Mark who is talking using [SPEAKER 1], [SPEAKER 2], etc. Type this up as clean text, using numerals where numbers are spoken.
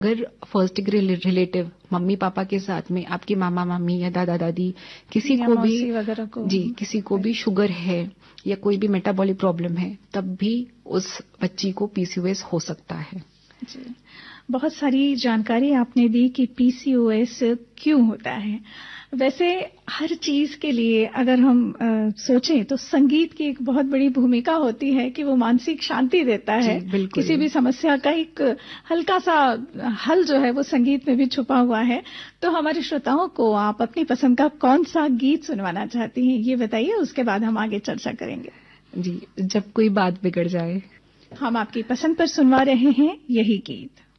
[SPEAKER 1] अगर first degree relative mummy papa के साथ में आपकी मामा मामी या दादा दादी किसी को भी
[SPEAKER 2] वगैरह को
[SPEAKER 1] किसी को भी शुगर है या कोई भी मेटाबॉलिक प्रॉब्लम है, तब भी उस बच्ची को पीसीओएस हो सकता है।
[SPEAKER 2] जी, बहुत सारी जानकारी आपने दी कि पीसीओएस क्यों होता है। वैसे हर चीज के लिए अगर हम सोचें तो संगीत की एक बहुत बड़ी भूमिका होती है कि वो मानसिक शांति देता है। किसी भी समस्या का एक हल्का सा हल जो है वो संगीत में भी छुपा हुआ है। तो हमारे श्रोताओं को आप अपनी पसंद का कौन सा गीत सुनवाना चाहती हैं, ये बताइए, उसके बाद हम आगे चर्चा करेंगे।
[SPEAKER 1] जी, जब कोई बात बिगड़ जाए।
[SPEAKER 2] हम आपकी पसंद पर सुनवा रहे हैं यही गीत।